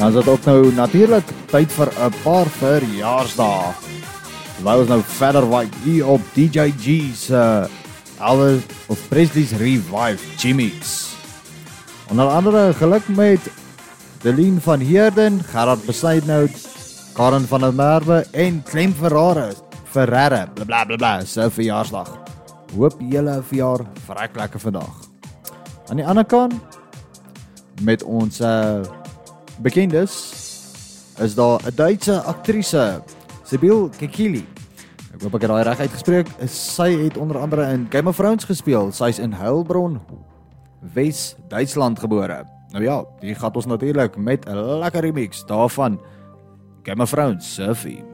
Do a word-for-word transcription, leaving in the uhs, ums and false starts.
Dan is dit ook nou natuurlijk tyd vir 'n paar verjaarsdae. Terwyl ons nou verder waai hier op D J G's uh, Elvis of Presley's Revive G-Mix. Onder andere geluk met Deline van Heerden, Gerard Besuidnout, Karen van der Merwe en Clem Ferrara, Ferrara, bla bla bla bla, sy verjaarsdag. Hoop julle verjaar vrek lekker vandag. Aan die ander kant, met ons uh, bekendes, is daar 'n Duitse aktrise, Sibylle Kekili. Ek hoop ek het daai reg uitgespreek. Sy het onder andere in Game of Thrones gespeel. Sy is in Heilbronn, Wes-Duitsland gebore. Nou ja, die gaan ons natuurlik met 'n lekker remix daarvan Game of Thrones, Surfie.